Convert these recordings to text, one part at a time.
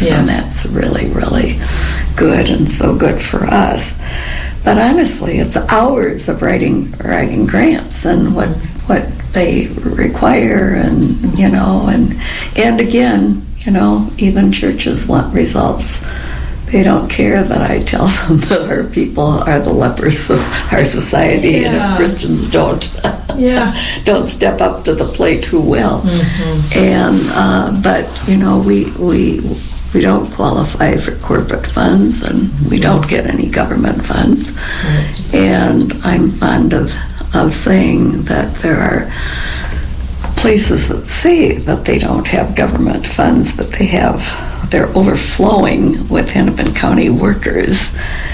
Yes. And that's really, really good and so good for us. But honestly, it's hours of writing grants and what they require, and and again, even churches want results. They don't care that I tell them that our people are the lepers of our society, and if Christians don't step up to the plate, who will? And but we don't qualify for corporate funds, and we don't get any government funds. And I'm fond of saying that there are places that say that they don't have government funds, but they're overflowing with Hennepin County workers.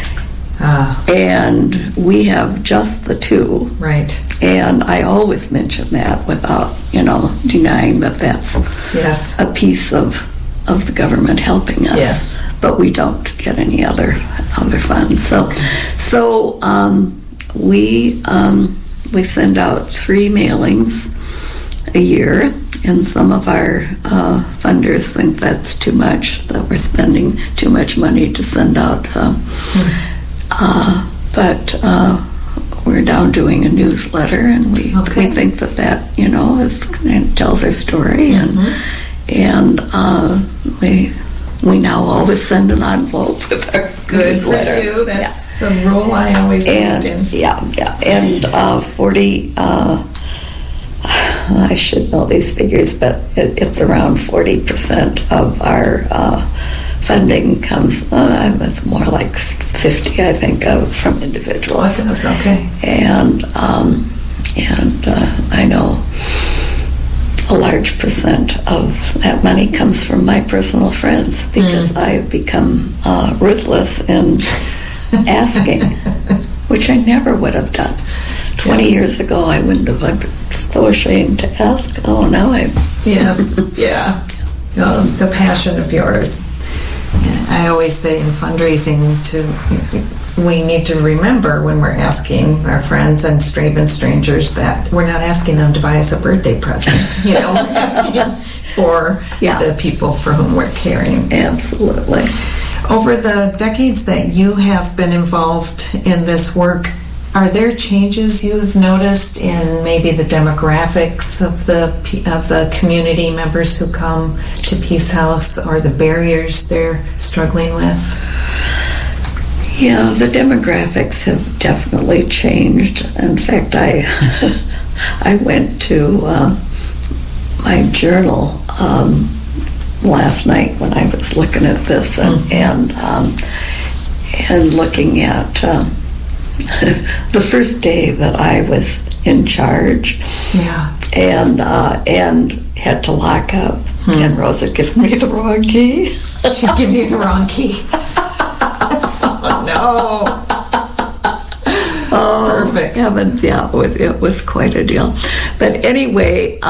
And we have just the two. Right. And I always mention that without, denying that that's a piece of the government helping us. Yes. But we don't get any other funds. So we send out 3 mailings a year, and some of our funders think that's too much, that we're spending too much money to send out. But we're now doing a newsletter, and we think that it tells our story, and we now always send an envelope with our newsletter. Good for you. That's a rule I always believed in. And 40. I should know these figures, but it's around 40% of our funding comes. It's more like 50, I think, from individuals. That's okay. And I know a large percent of that money comes from my personal friends, because I've become ruthless in asking, which I never would have done. 20 years ago, I wouldn't have. I've been so ashamed to ask. Oh, now I'm. Yes, yeah. Well, it's a passion of yours. I always say in fundraising, we need to remember when we're asking our friends and even strangers that we're not asking them to buy us a birthday present. We're asking for the people for whom we're caring. Absolutely. Over the decades that you have been involved in this work, are there changes you've noticed in maybe the demographics of the community members who come to Peace House, or the barriers they're struggling with? Yeah, the demographics have definitely changed. In fact, I went to my journal last night when I was looking at this and looking at the first day that I was in charge, and had to lock up, and Rosa gave me the wrong key. She'd give you the wrong key. No. Oh, perfect. Heavens, it was quite a deal. But anyway,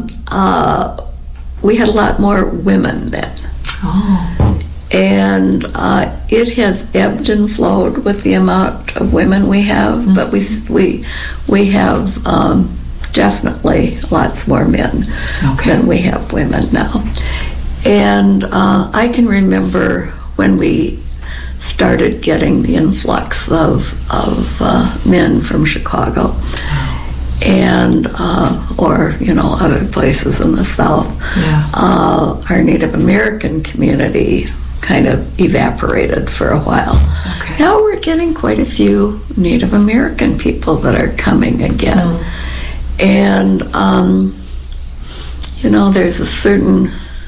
we had a lot more women then. Oh. And it has ebbed and flowed with the amount of women we have, but we have definitely lots more men than we have women now. And I can remember when we started getting the influx of men from Chicago, and or other places in the South. Our Native American community kind of evaporated for a while. Now we're getting quite a few Native American people that are coming again. And there's a certain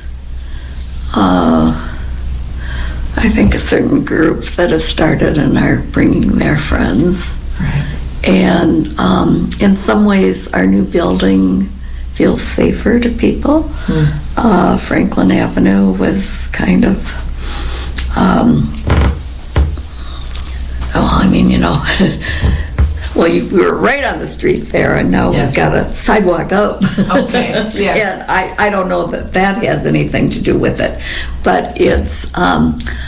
I think a certain group that has started and are bringing their friends. And in some ways our new building feels safer to people. Franklin Avenue was kind of well, we were right on the street there, and now we've got a sidewalk up. And I don't know that has anything to do with it, but it's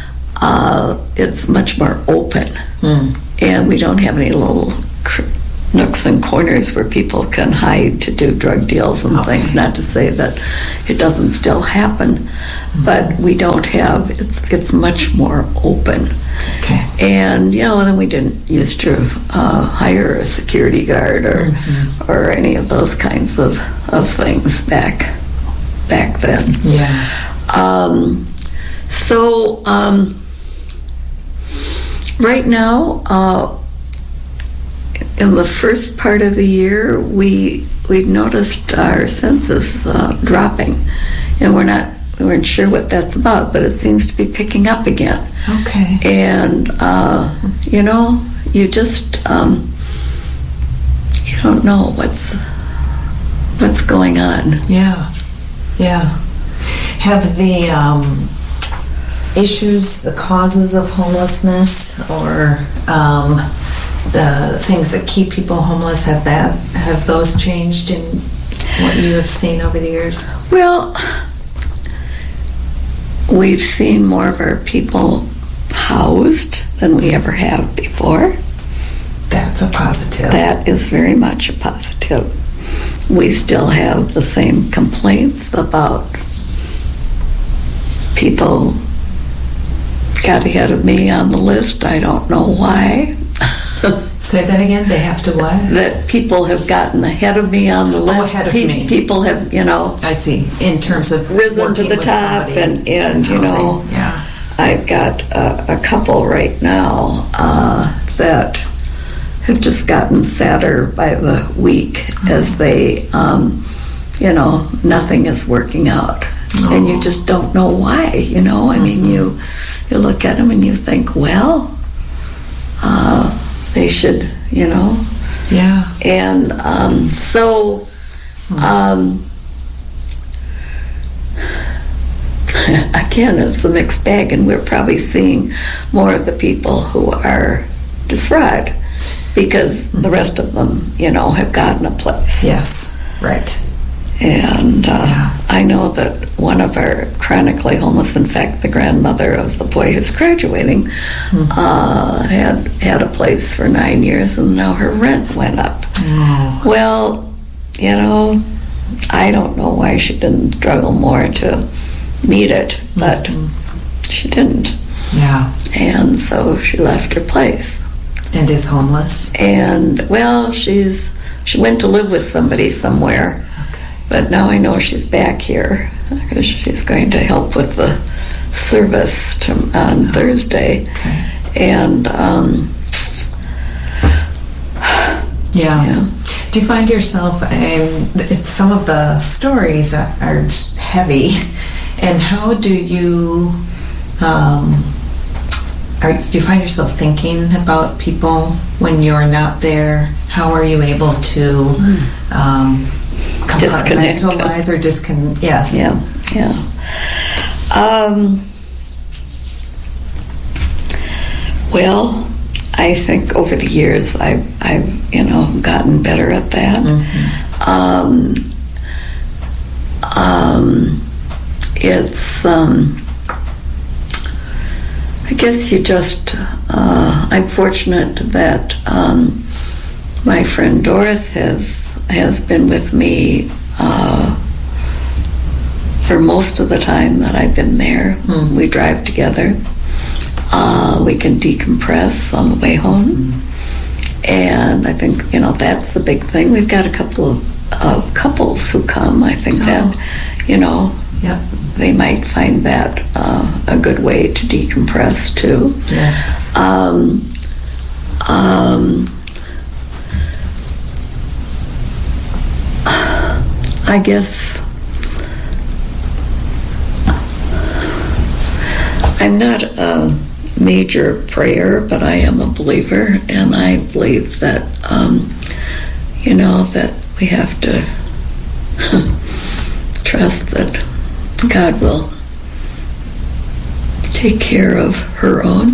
much more open, and we don't have any little nooks and corners where people can hide to do drug deals and things. Not to say that it doesn't still happen, but we don't have, it's much more open. Okay. And, then we didn't used to hire a security guard or any of those kinds of things back then. Yeah. So right now, in the first part of the year, we noticed our census dropping, and we weren't sure what that's about, but it seems to be picking up again. Okay. And you just you don't know what's going on. Yeah. Have the issues, the causes of homelessness, or the things that keep people homeless, have those changed in what you have seen over the years? Well, we've seen more of our people housed than we ever have before. That's a positive. That is very much a positive. We still have the same complaints about people got ahead of me on the list. I don't know why. Say that again. They have to what? That people have gotten ahead of me on the list. Oh, ahead of me. People have, I see. In terms of risen to the top, and Yeah. I've got a couple right now that have just gotten sadder by the week as they, nothing is working out. And you just don't know why, I mean, you look at them and you think, well, they should, Yeah. And so, again, it's a mixed bag, and we're probably seeing more of the people who are distraught because the rest of them, have gotten a place. Yes. Right. And I know that one of our chronically homeless, in fact, the grandmother of the boy who's graduating, had a place for 9 years, and now her rent went up. Oh. Well, I don't know why she didn't struggle more to meet it, but she didn't. Yeah. And so she left her place. And is homeless? And, well, she went to live with somebody somewhere. But now I know she's back here because she's going to help with the service on Thursday. Okay. And, yeah. Do you find yourself, some of the stories are heavy, and how do you, do you find yourself thinking about people when you're not there? How are you able to compartmentalize or disconnect? Yes. Yeah. Well, I think over the years I've gotten better at that. It's I guess you just I'm fortunate that my friend Doris has been with me for most of the time that I've been there. We drive together. We can decompress on the way home. And I think, that's the big thing. We've got a couple of couples who come. I think that, they might find that a good way to decompress, too. Yes. I guess I'm not a major prayer, but I am a believer, and I believe that, that we have to trust that God will take care of her own.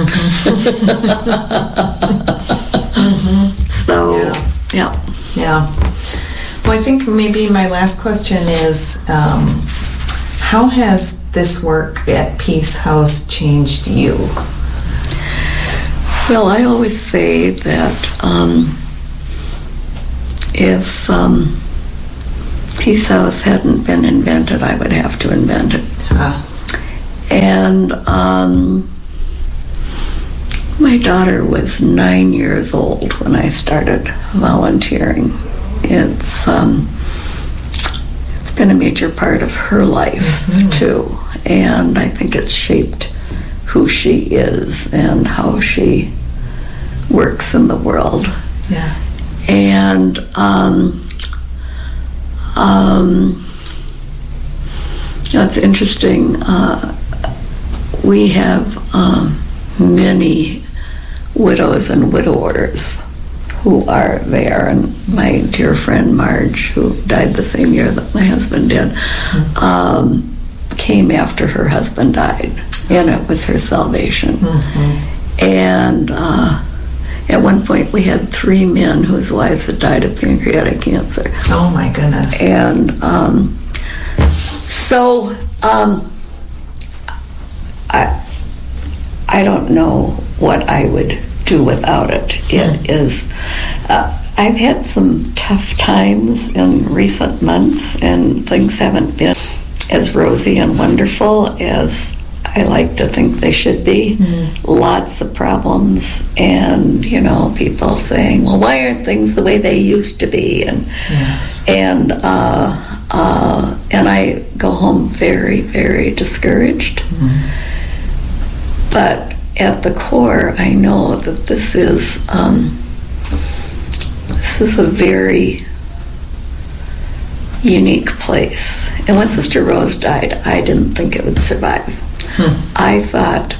So, yeah. Well, I think maybe my last question is, how has this work at Peace House changed you? Well, I always say that if Peace House hadn't been invented, I would have to invent it. And my daughter was 9 years old when I started volunteering. It's been a major part of her life, too. And I think it's shaped who she is and how she works in the world. Yeah. And it's interesting. We have many widows and widowers who are there, and my dear friend Marge, who died the same year that my husband did, came after her husband died, and it was her salvation. And at one point we had 3 men whose wives had died of pancreatic cancer. Oh my goodness. And so I don't know what I would do without it. It is, I've had some tough times in recent months, and things haven't been as rosy and wonderful as I like to think they should be. Lots of problems, and people saying, well, why aren't things the way they used to be? And and I go home very, very discouraged. But at the core, I know that this is a very unique place. And when Sister Rose died, I didn't think it would survive. I thought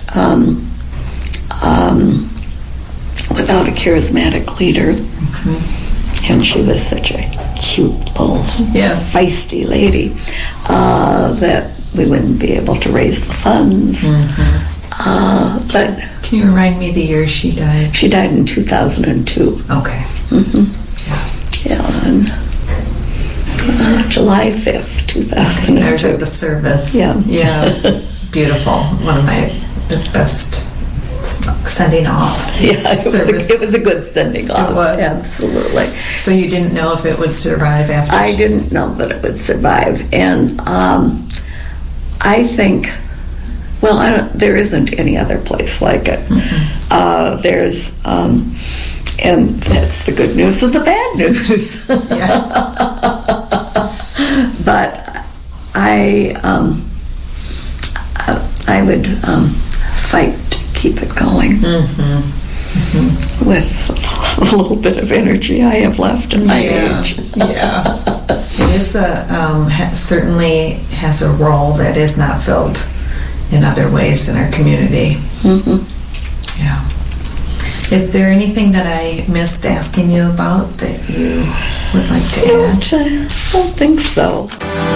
without a charismatic leader, and she was such a cute little feisty lady, that we wouldn't be able to raise the funds. But can you remind me the year she died? She died in 2002. Okay. On July 5th, 2002. I was at the service. Yeah. Beautiful. One of the best sending off. Yeah, it was a good sending off. It was. Absolutely. So you didn't know if it would survive after? I didn't know that it would survive. And I think, there isn't any other place like it. There's, and that's the good news and the bad news. But I would fight to keep it going with a little bit of energy I have left at my age. It is certainly has a role that is not filled in other ways in our community. Yeah. Is there anything that I missed asking you about that you would like to add? I don't think so.